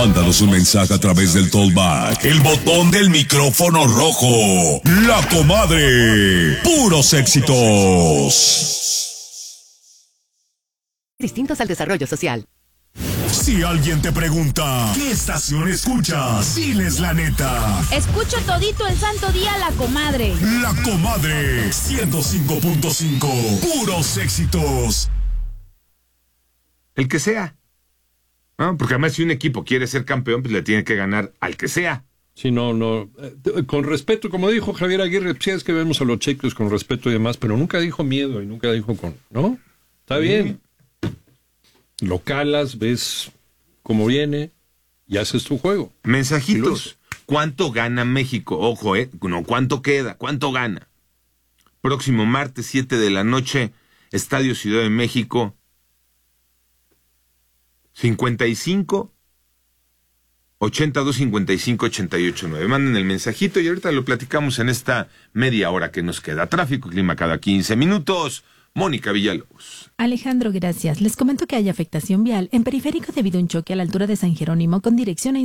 Mándanos un mensaje a través del Tollback, el botón del micrófono rojo. La Comadre. Puros éxitos. Distintos al desarrollo social. Si alguien te pregunta, ¿qué estación escuchas? Diles la neta. Escucho todito el santo día La Comadre. La Comadre 105.5. Puros éxitos. El que sea. ¿No? Porque además si un equipo quiere ser campeón, pues le tiene que ganar al que sea. Sí, no. Con respeto, como dijo Javier Aguirre, sí es que vemos a los chicos con respeto y demás, pero nunca dijo miedo y nunca dijo ¿no? Está bien. Lo calas, ves cómo viene y haces tu juego. Mensajitos. ¿Cuánto gana México? Ojo, no, ¿cuánto queda? ¿Cuánto gana? Próximo martes, 7 de la noche, Estadio Ciudad de México. 55 82 55 88 9. Manden el mensajito y ahorita lo platicamos en esta media hora que nos queda. Tráfico y clima cada 15 minutos. Mónica Villalobos. Alejandro, gracias. Les comento que hay afectación vial en Periférico debido a un choque a la altura de San Jerónimo con dirección a